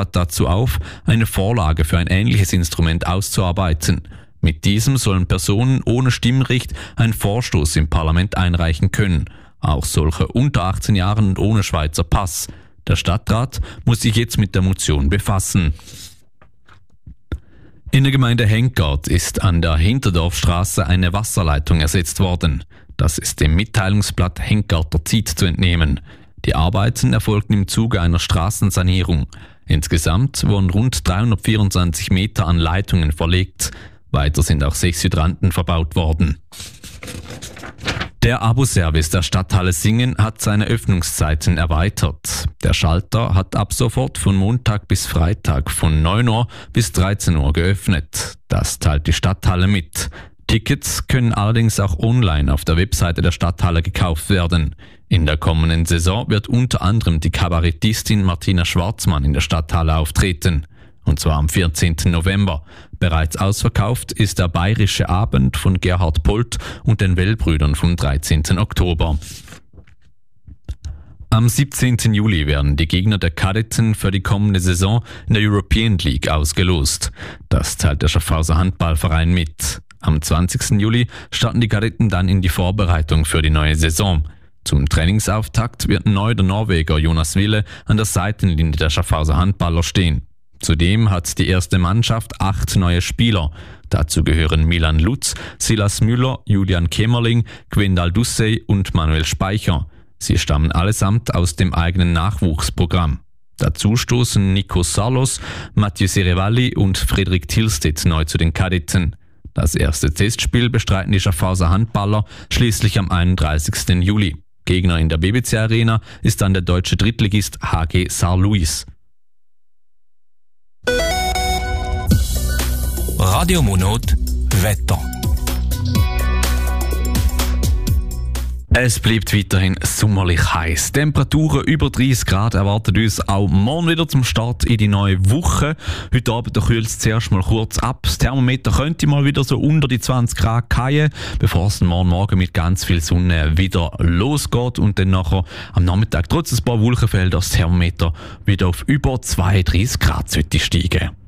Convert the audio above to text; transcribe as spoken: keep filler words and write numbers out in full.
Stadtrat dazu auf, eine Vorlage für ein ähnliches Instrument auszuarbeiten. Mit diesem sollen Personen ohne Stimmrecht einen Vorstoß im Parlament einreichen können. Auch solche unter achtzehn Jahren und ohne Schweizer Pass. Der Stadtrat muss sich jetzt mit der Motion befassen. In der Gemeinde Henkgart ist an der Hinterdorfstraße eine Wasserleitung ersetzt worden. Das ist dem Mitteilungsblatt Henkgarter Zeit zu entnehmen. Die Arbeiten erfolgten im Zuge einer Straßensanierung. Insgesamt wurden rund dreihundertvierundzwanzig Meter an Leitungen verlegt. Weiter sind auch sechs Hydranten verbaut worden. Der Abo-Service der Stadthalle Singen hat seine Öffnungszeiten erweitert. Der Schalter hat ab sofort von Montag bis Freitag von neun Uhr bis dreizehn Uhr geöffnet. Das teilt die Stadthalle mit. Tickets können allerdings auch online auf der Webseite der Stadthalle gekauft werden. In der kommenden Saison wird unter anderem die Kabarettistin Martina Schwarzmann in der Stadthalle auftreten. Und zwar am vierzehnten November. Bereits ausverkauft ist der Bayerische Abend von Gerhard Polt und den Wellbrüdern vom dreizehnten Oktober. Am siebzehnten Juli werden die Gegner der Kadetten für die kommende Saison in der European League ausgelost. Das teilt der Schaffhauser Handballverein mit. Am zwanzigsten Juli starten die Kadetten dann in die Vorbereitung für die neue Saison. Zum Trainingsauftakt wird neu der Norweger Jonas Wille an der Seitenlinie der Schaffhauser Handballer stehen. Zudem hat die erste Mannschaft acht neue Spieler. Dazu gehören Milan Lutz, Silas Müller, Julian Kämmerling, Gwendal Dussey und Manuel Speicher. Sie stammen allesamt aus dem eigenen Nachwuchsprogramm. Dazu stoßen Nico Salos, Mathieu Serevalli und Friedrich Tilstedt neu zu den Kadetten. Das erste Testspiel bestreiten die Schaffhauser Handballer schließlich am einunddreißigsten Juli. Gegner in der B B C Arena ist dann der deutsche Drittligist H G Saar-Louis. Radio Monot Wetter. Es bleibt weiterhin sommerlich heiß. Temperaturen über dreißig Grad erwartet uns auch morgen wieder zum Start in die neue Woche. Heute Abend kühlt es zuerst mal kurz ab. Das Thermometer könnte mal wieder so unter die zwanzig Grad fallen, bevor es morgen Morgen mit ganz viel Sonne wieder losgeht und dann nachher am Nachmittag trotz ein paar Wolkenfelder das Thermometer wieder auf über zweiunddreißig Grad sollte steigen.